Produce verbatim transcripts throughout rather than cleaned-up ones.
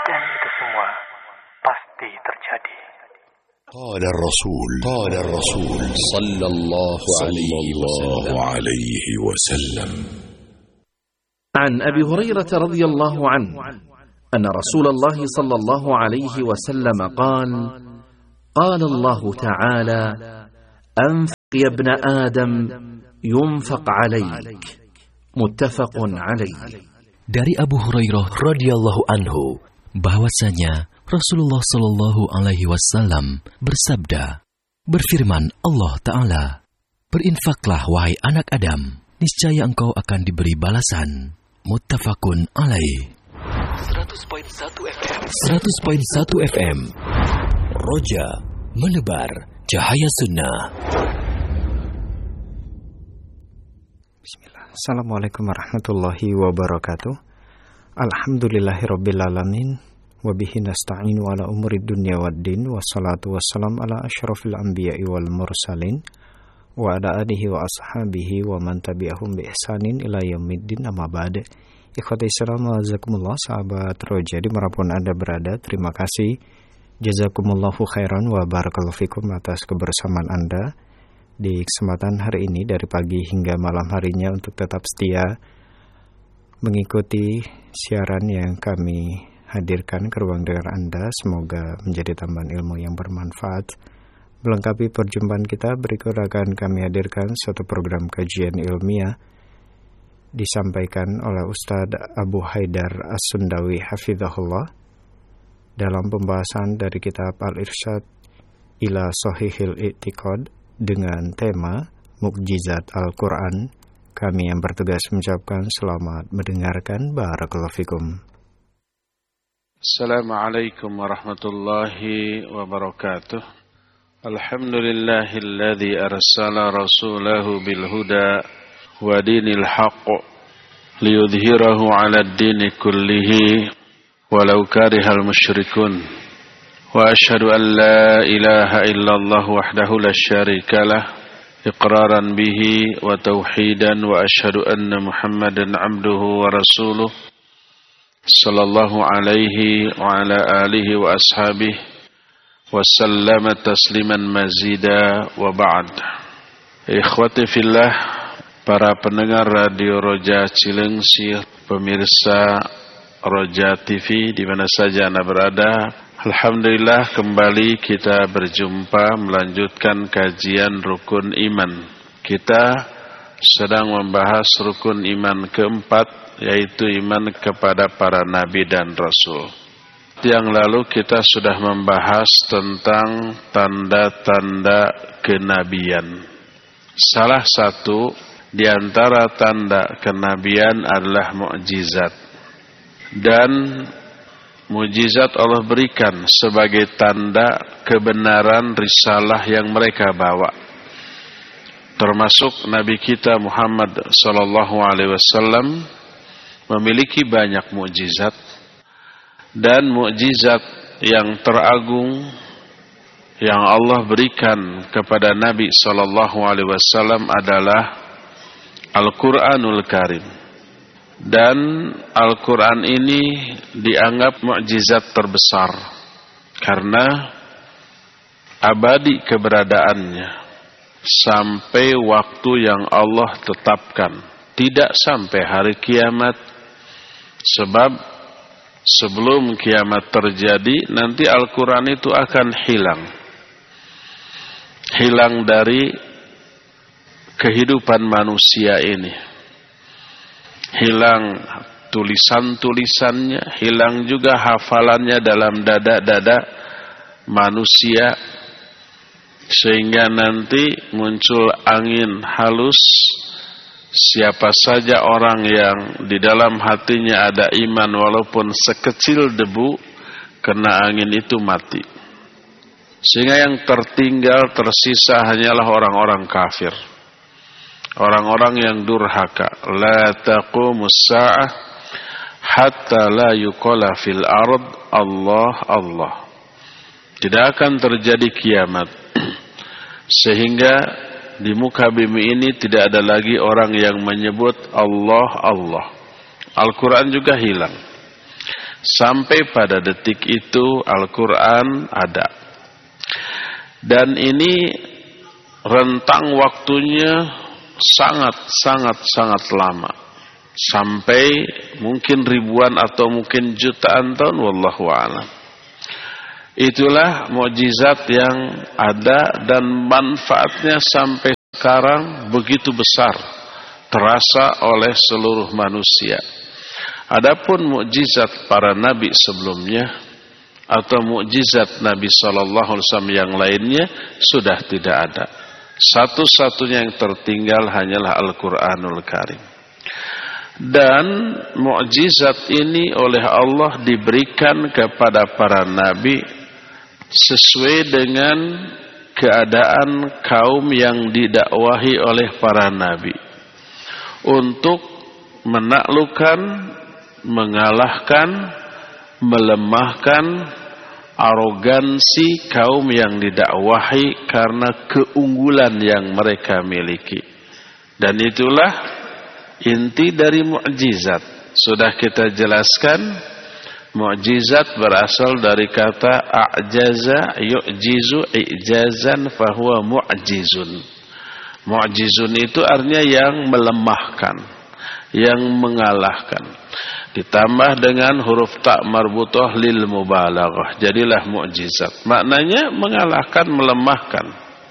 Dan itu semua pasti terjadi. قال الرسول قال الرسول صلى الله عليه وسلم عن أبي هريرة رضي الله عنه أن رسول الله صلى الله عليه وسلم قال قال الله تعالى أنفق يا ابن آدم ينفق عليك متفق عليه. Dari Abu Hurairah radhiyallahu anhu bahwasanya Rasulullah Shallallahu Alaihi Wasallam bersabda, berfirman Allah Taala, berinfaklah wahai anak Adam, niscaya engkau akan diberi balasan. Muttafaqun alaih. seratus koma satu F M seratus koma satu F M Roja menebar cahaya sunnah. Bismillah. Assalamualaikum warahmatullahi wabarakatuh. Alhamdulillahirabbil alamin. Wabihi nasta'inu ala umuri dunya waddin. Wassalatu wassalam ala asyrafil anbiya'i wal mursalin wa ala alihi wa ashabihi wa man tabi'ahum bi ihsanin ila yaumiddin, amma ba'd. Ikhwati Islam, jazakumullah sahabat Roja dimanapun Anda berada, terima kasih jazakumullahu khairan wa barakallahu fikum atas kebersamaan Anda di kesempatan hari ini dari pagi hingga malam harinya untuk tetap setia mengikuti siaran yang kami hadirkan ke ruang dengar Anda. Semoga menjadi tambahan ilmu yang bermanfaat. Melengkapi perjumpaan kita, berikut akan kami hadirkan suatu program kajian ilmiah disampaikan oleh Ustadz Abu Haidar As-Sundawi hafizahullah dalam pembahasan dari kitab Al-Irsyad ila Shahihil I'tiqad dengan tema Mukjizat Al-Quran. Kami yang bertugas mengucapkan selamat mendengarkan. Barakallahu fikum. Assalamualaikum warahmatullahi wabarakatuh. Alhamdulillahilladzi arsala rasulahu bil huda wa dinil haqq liyudhhirahu 'alad dini kullihi walau karihal musyrikun. Wa asyhadu an la ilaha illallah wahdahu la syarikalah iqraran bihi wa tauhidan, wa asyhadu anna Muhammadan 'abduhu wa rasuluh sallallahu alaihi wa ala alihi wa ashabihi wa sallama tasliman mazida, wa ba'd. Ikhwati fillah, para pendengar Radio Roja Cilengsi, pemirsa Roja T V di mana saja Anda berada, alhamdulillah kembali kita berjumpa melanjutkan kajian rukun iman. Kita sedang membahas rukun iman keempat, yaitu iman kepada para nabi dan rasul. Yang lalu kita sudah membahas tentang tanda-tanda kenabian. Salah satu di antara tanda kenabian adalah mukjizat. Dan mukjizat Allah berikan sebagai tanda kebenaran risalah yang mereka bawa. Termasuk Nabi kita Muhammad sallallahu alaihi wasallam memiliki banyak mukjizat, dan mukjizat yang teragung yang Allah berikan kepada Nabi sallallahu alaihi wasallam adalah Al-Qur'anul Karim. Dan Al-Qur'an ini dianggap mukjizat terbesar karena abadi keberadaannya sampai waktu yang Allah tetapkan, tidak sampai hari kiamat. Sebab sebelum kiamat terjadi, nanti Al-Quran itu akan hilang. Hilang dari kehidupan manusia ini. Hilang tulisan-tulisannya, hilang juga hafalannya dalam dada-dada manusia. Sehingga nanti muncul angin halus. Siapa saja orang yang di dalam hatinya ada iman walaupun sekecil debu, kena angin itu mati. Sehingga yang tertinggal tersisa hanyalah orang-orang kafir. Orang-orang yang durhaka. La taqumus sa'ah hatta la yuqala fil ard Allah Allah. Tidak akan terjadi kiamat sehingga di muka bumi ini tidak ada lagi orang yang menyebut Allah Allah. Al-Quran juga hilang. Sampai pada detik itu Al-Quran ada. Dan ini rentang waktunya sangat-sangat-sangat lama. Sampai mungkin ribuan atau mungkin jutaan tahun, wallahu a'lam. Itulah mukjizat yang ada dan manfaatnya sampai sekarang begitu besar, terasa oleh seluruh manusia. Adapun mukjizat para nabi sebelumnya atau mukjizat Nabi sallallahu alaihi wasallam yang lainnya sudah tidak ada. Satu-satunya yang tertinggal hanyalah Al-Qur'anul Karim. Dan mukjizat ini oleh Allah diberikan kepada para nabi sesuai dengan keadaan kaum yang didakwahi oleh para nabi, untuk menaklukkan, mengalahkan, melemahkan arogansi kaum yang didakwahi karena keunggulan yang mereka miliki. Dan itulah inti dari mukjizat. Sudah kita jelaskan, mukjizat berasal dari kata a'jaza yu'jizu i'jazan fahuwa mu'jizun. Mu'jizun itu artinya yang melemahkan, yang mengalahkan. Ditambah dengan huruf ta marbutah lil mubalaghah, jadilah mukjizat. Maknanya mengalahkan, melemahkan.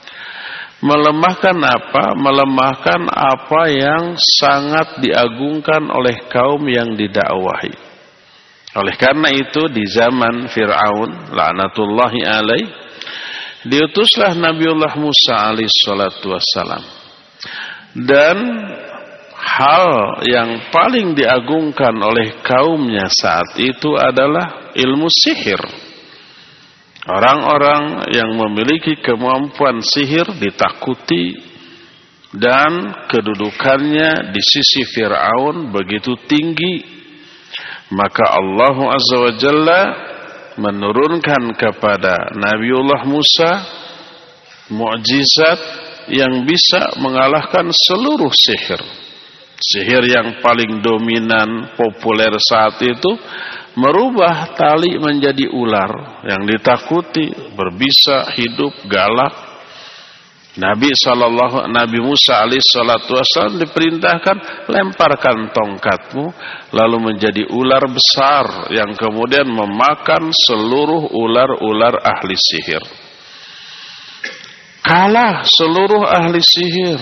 Melemahkan apa? Melemahkan apa yang sangat diagungkan oleh kaum yang didakwahi. Oleh karena itu di zaman Fir'aun laknatullahi alaih, diutuslah Nabiullah Musa alaihi salatu wassalam. Dan hal yang paling diagungkan oleh kaumnya saat itu adalah ilmu sihir. Orang-orang yang memiliki kemampuan sihir ditakuti, dan kedudukannya di sisi Fir'aun begitu tinggi. Maka Allah Azza wa Jalla menurunkan kepada Nabiullah Musa mukjizat yang bisa mengalahkan seluruh sihir. Sihir yang paling dominan, populer saat itu, merubah tali menjadi ular yang ditakuti, berbisa, hidup, galak. Nabi sallallahu Nabi Musa alaihi salatu wasallam diperintahkan, lemparkan tongkatmu, lalu menjadi ular besar yang kemudian memakan seluruh ular-ular ahli sihir. Kalah seluruh ahli sihir.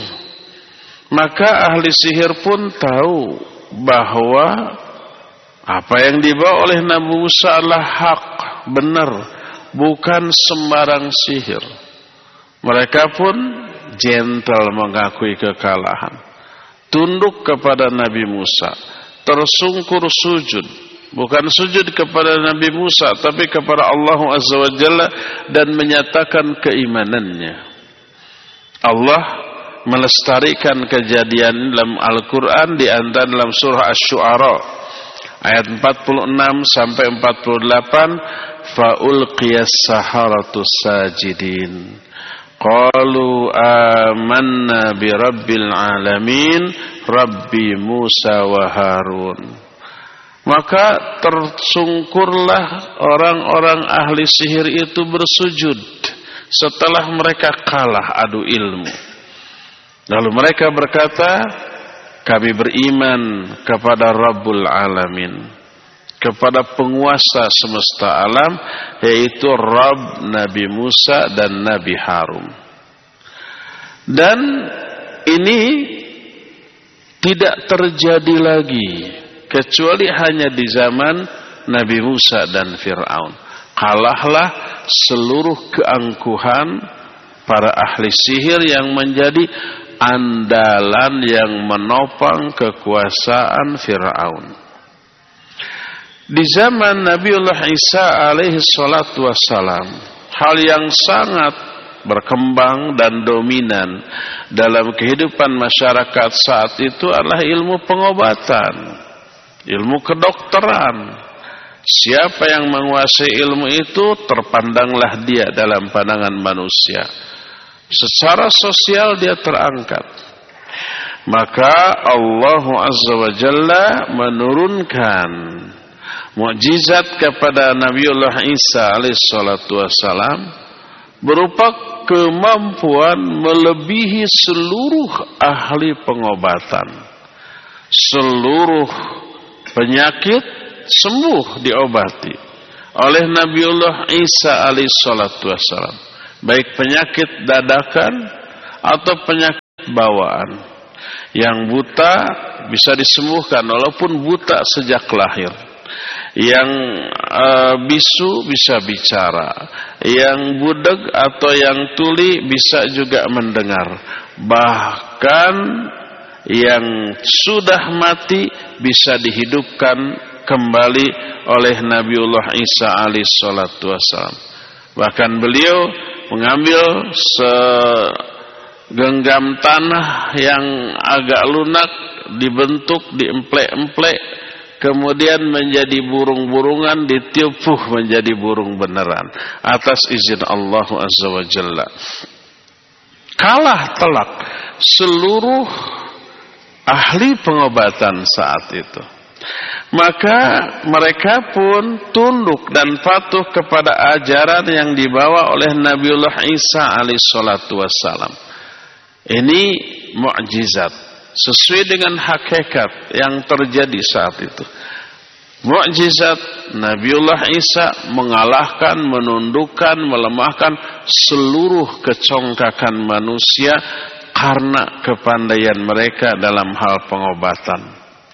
Maka ahli sihir pun tahu bahwa apa yang dibawa oleh Nabi Musa adalah hak, benar, bukan sembarang sihir. Mereka pun gentle mengakui kekalahan, tunduk kepada Nabi Musa, tersungkur sujud, bukan sujud kepada Nabi Musa tapi kepada Allah Azza wa Jalla, dan menyatakan keimanannya. Allah melestarikan kejadian dalam Al-Quran di antara dalam surah Asy-Syu'ara ayat empat puluh enam sampai empat puluh delapan, faulqiyas saharatu sajidin qalu amanna bi rabbil alamin rabbi Musa wa Harun. Maka tersungkurlah orang-orang ahli sihir itu bersujud setelah mereka kalah adu ilmu. Lalu mereka berkata, kami beriman kepada Rabbul Alamin, kepada penguasa semesta alam, yaitu Rabb Nabi Musa dan Nabi Harun. Dan ini tidak terjadi lagi kecuali hanya di zaman Nabi Musa dan Fir'aun. Kalahlah seluruh keangkuhan para ahli sihir yang menjadi andalan yang menopang kekuasaan Fir'aun. Di zaman Nabiullah Isa alaihi salatu wassalam, hal yang sangat berkembang dan dominan dalam kehidupan masyarakat saat itu adalah ilmu pengobatan, ilmu kedokteran. Siapa yang menguasai ilmu itu, terpandanglah dia dalam pandangan manusia. Secara sosial dia terangkat. Maka Allah Azza wa Jalla menurunkan Mukjizat kepada Nabiullah Isa alaihissalatu wassalam berupa kemampuan melebihi seluruh ahli pengobatan. Seluruh penyakit sembuh diobati oleh Nabiullah Isa alaihissalatu wassalam, baik penyakit dadakan atau penyakit bawaan. Yang buta bisa disembuhkan walaupun buta sejak lahir. Yang uh, bisu bisa bicara, yang budeg atau yang tuli bisa juga mendengar, bahkan yang sudah mati bisa dihidupkan kembali oleh Nabiullah Isa alaihissalatu wassalam. Bahkan beliau mengambil segenggam tanah yang agak lunak, dibentuk, diemplek-emplek, kemudian menjadi burung-burungan, ditiupuh menjadi burung beneran atas izin Allah Azza wa Jalla. Kalah telak seluruh ahli pengobatan saat itu. Maka mereka pun tunduk dan patuh kepada ajaran yang dibawa oleh Nabiullah Isa alaihissalatu wassalam. Ini mukjizat sesuai dengan hakikat yang terjadi saat itu. Mukjizat Nabiullah Isa mengalahkan, menundukkan, melemahkan seluruh kecongkakan manusia karena kepandaian mereka dalam hal pengobatan.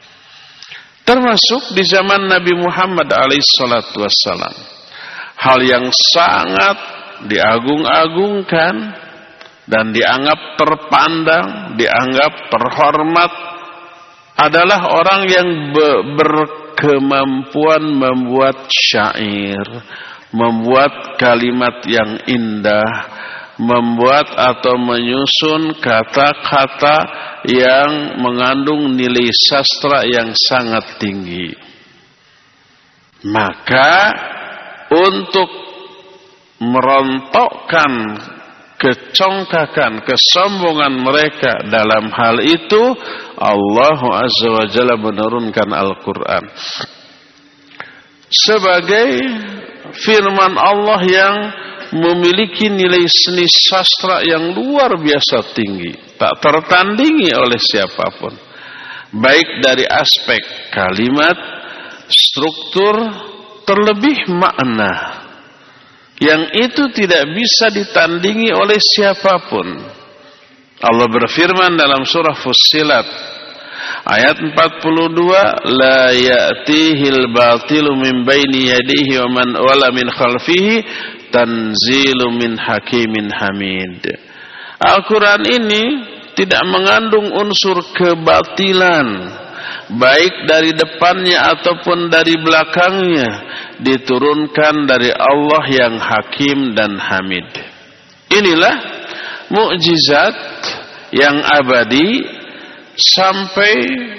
Termasuk di zaman Nabi Muhammad alaihissalatu wassalam, hal yang sangat diagung-agungkan dan dianggap terpandang, dianggap terhormat adalah orang yang berkemampuan membuat syair, membuat kalimat yang indah, membuat atau menyusun kata-kata yang mengandung nilai sastra yang sangat tinggi. Maka untuk merontokkan kecongkakan, kesombongan mereka dalam hal itu, Allah Azza wa Jalla menurunkan Al-Quran sebagai firman Allah yang memiliki nilai seni sastra yang luar biasa tinggi, tak tertandingi oleh siapapun, baik dari aspek kalimat, struktur, terlebih makna, yang itu tidak bisa ditandingi oleh siapapun. Allah berfirman dalam surah Fussilat ayat empat puluh dua, la ya'tihil batilu min baini yadihi wa man wala min khalfihi tanzilu min hakimin hamid. Al-Quran ini tidak mengandung unsur kebatilan, baik dari depannya ataupun dari belakangnya, diturunkan dari Allah yang hakim dan hamid. Inilah mukjizat yang abadi sampai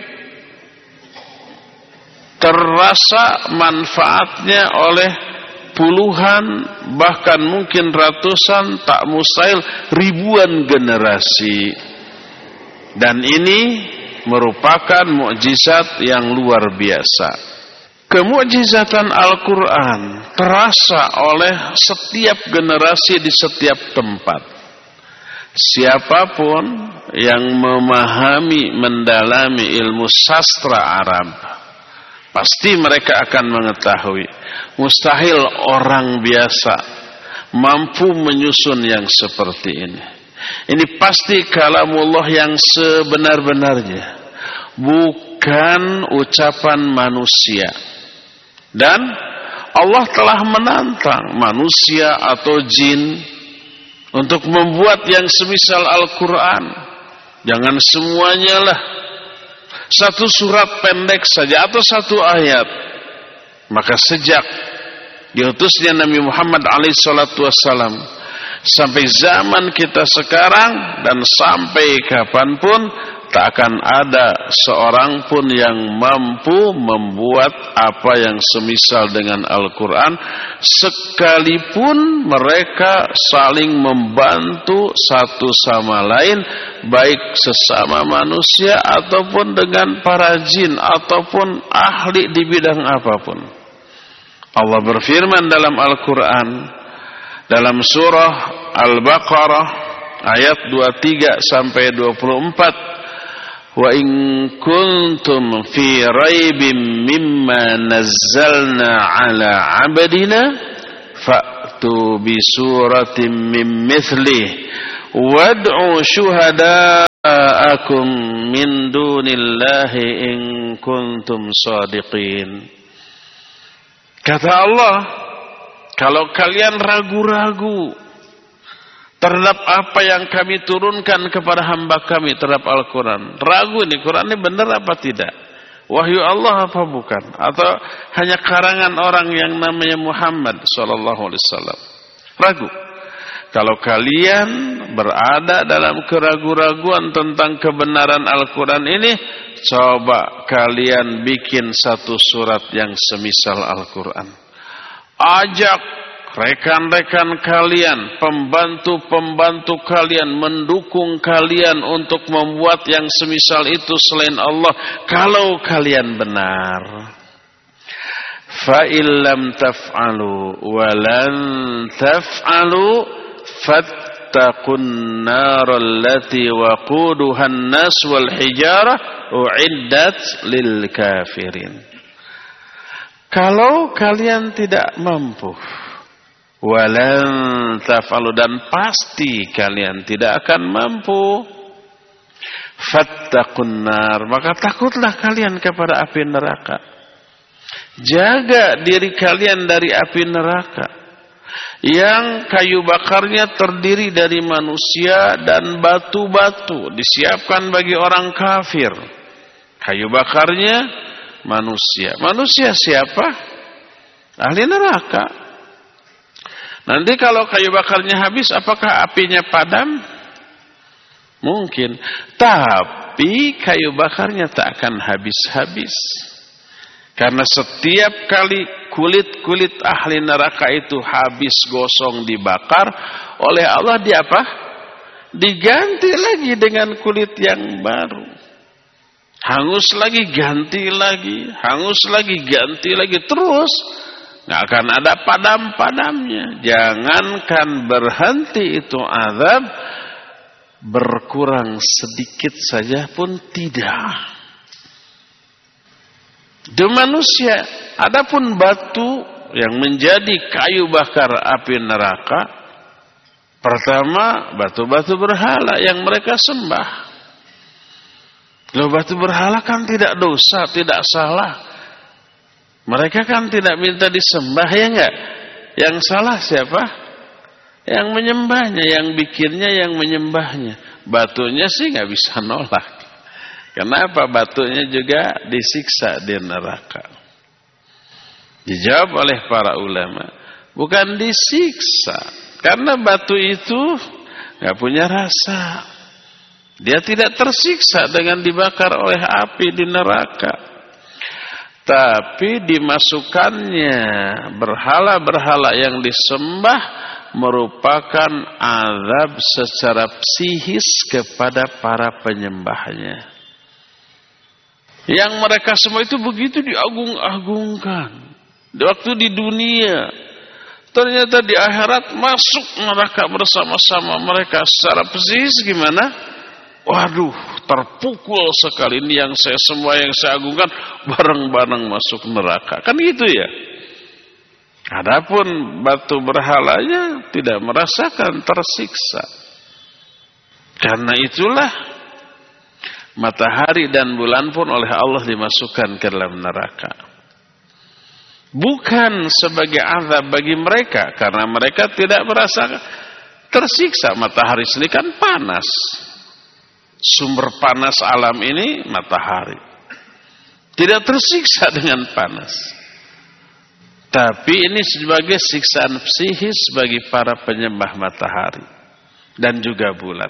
terasa manfaatnya oleh puluhan, bahkan mungkin ratusan, tak mustahil ribuan generasi. Dan ini merupakan mukjizat yang luar biasa. Kemukjizatan Al-Quran terasa oleh setiap generasi di setiap tempat. Siapapun yang memahami, mendalami ilmu sastra Arab, pasti mereka akan mengetahui mustahil orang biasa mampu menyusun yang seperti ini. Ini pasti kalamullah yang sebenar-benarnya, bukan ucapan manusia. Dan Allah telah menantang manusia atau jin untuk membuat yang semisal Al-Quran. Jangan semuanya lah, satu surat pendek saja atau satu ayat. Maka sejak diutusnya Nabi Muhammad alaihissalatu wassalam sampai zaman kita sekarang dan sampai kapanpun, tak akan ada seorang pun yang mampu membuat apa yang semisal dengan Al-Quran, sekalipun mereka saling membantu satu sama lain, baik sesama manusia ataupun dengan para jin ataupun ahli di bidang apapun. Allah berfirman dalam Al-Quran, dalam surah Al-Baqarah ayat dua puluh tiga sampai dua puluh empat, wa in kuntum fi raibim mimma nazzalna ala abdina fa'tu bi suratin min mithlih wad'u syuhada'akum min dunillahi in kuntum shadiqin. Kata Allah, kalau kalian ragu-ragu terhadap apa yang kami turunkan kepada hamba kami terhadap Al-Quran, ragu ini Quran ini benar apa tidak, wahyu Allah apa bukan, atau hanya karangan orang yang namanya Muhammad sallallahu alaihi wasallam, ragu. Kalau kalian berada dalam keraguan-raguan tentang kebenaran Al-Quran ini, coba kalian bikin satu surat yang semisal Al-Quran. Ajak rekan-rekan kalian, pembantu-pembantu kalian, mendukung kalian untuk membuat yang semisal itu selain Allah. Kalau kalian benar. Fa illam taf'alu wa lan taf'alu fattaqun naral lati waquduha an-nas wal hijarah uiddat lil kafirin. Kalau kalian tidak mampu, walan taf'alu, dan pasti kalian tidak akan mampu, fattaqun nar, maka takutlah kalian kepada api neraka. Jaga diri kalian dari api neraka yang kayu bakarnya terdiri dari manusia dan batu-batu, disiapkan bagi orang kafir. Kayu bakarnya manusia. Manusia siapa? Ahli neraka. Nanti kalau kayu bakarnya habis, apakah apinya padam? Mungkin. Tapi kayu bakarnya tak akan habis-habis. Karena setiap kali kulit-kulit ahli neraka itu habis gosong dibakar, oleh Allah di apa? Diganti lagi dengan kulit yang baru. Hangus lagi, ganti lagi. Hangus lagi, ganti lagi. Terus nggak akan ada padam-padamnya. Jangankan berhenti itu azab, berkurang sedikit saja pun tidak. Di manusia, adapun batu yang menjadi kayu bakar api neraka, pertama batu-batu berhala yang mereka sembah. Loh, batu berhala kan tidak dosa, tidak salah. Mereka kan tidak minta disembah, ya enggak? Yang salah siapa? Yang menyembahnya, yang bikinnya, yang menyembahnya. Batunya sih nggak bisa nolak. Kenapa? Batunya juga disiksa di neraka. Dijawab oleh para ulama, bukan disiksa, karena batu itu nggak punya rasa. Dia tidak tersiksa dengan dibakar oleh api di neraka. Tapi dimasukkannya berhala-berhala yang disembah merupakan azab secara psikis kepada para penyembahnya. Yang mereka semua itu begitu diagung-agungkan waktu di dunia. Ternyata di akhirat masuk neraka bersama-sama mereka. Secara psikis gimana? Waduh, terpukul sekali, ini yang saya semua yang saya agungkan bareng-bareng masuk neraka. Kan gitu ya. Adapun batu berhalanya tidak merasakan tersiksa. Karena itulah matahari dan bulan pun oleh Allah dimasukkan ke dalam neraka. Bukan sebagai azab bagi mereka, karena mereka tidak merasa tersiksa. Matahari sendiri kan panas. Sumber panas alam ini matahari. Tidak tersiksa dengan panas. Tapi ini sebagai siksaan psikis bagi para penyembah matahari dan juga bulan.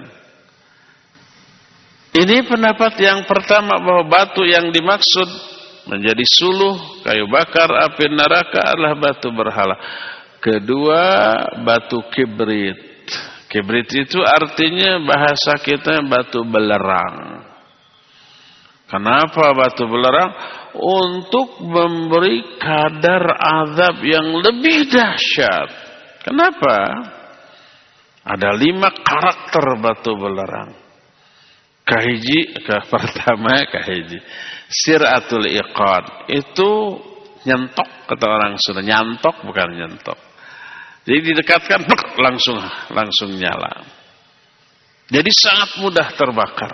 Ini pendapat yang pertama, bahwa batu yang dimaksud menjadi suluh, kayu bakar, api neraka adalah batu berhala. Kedua, batu kibrit. Kibrit itu artinya bahasa kita batu belerang. Kenapa batu belerang? untuk memberi kadar azab yang lebih dahsyat. Kenapa? Ada lima karakter batu belerang. Kahiji, ke pertama kahiji. Siratul iqad. Itu nyentok, kata orang Sunda. Nyantok bukan nyentok. Jadi didekatkan, langsung langsung nyala. Jadi sangat mudah terbakar.